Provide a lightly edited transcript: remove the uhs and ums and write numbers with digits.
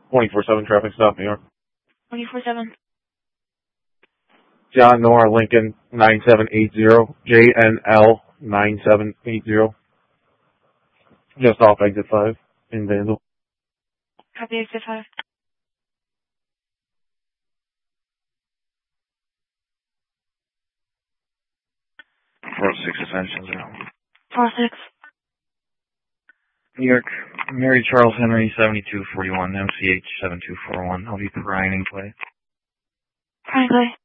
24/7 traffic stop, New York. 24/7. John Nora Lincoln 9780, JNL 9780. Just off exit 5 in Vandal. Copy exit 5. 406 Ascension 0. 406. New York, Mary Charles Henry 7241, MCH 7241. I'll be Ryan in play. Ryan, play.